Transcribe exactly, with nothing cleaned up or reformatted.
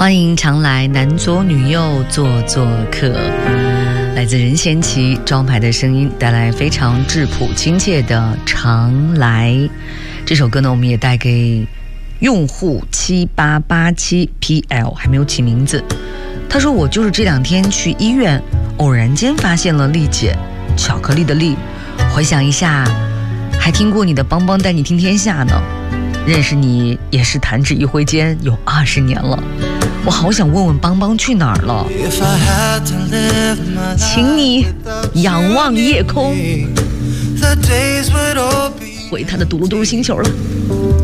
欢迎常来男左女右做做客，来自任贤齐招牌的声音，带来非常质朴亲切的常来。这首歌呢，我们也带给用户七八八七 P L， 还没有起名字。他说，我就是这两天去医院偶然间发现了丽姐，巧克力的丽。回想一下，还听过你的邦邦带你听天下呢，认识你也是弹指一挥间，有二十年了。我好想问问邦邦去哪儿了，请你仰望夜空，回他的嘟噜嘟噜星球了。